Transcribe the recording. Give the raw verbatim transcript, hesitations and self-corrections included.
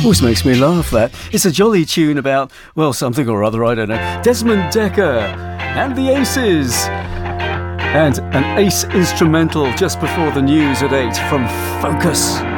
Always makes me laugh, that. It's a jolly tune about, well, something or other, I don't know. Desmond Dekker and the Aces. And an Ace instrumental just before the news at eight from Focus.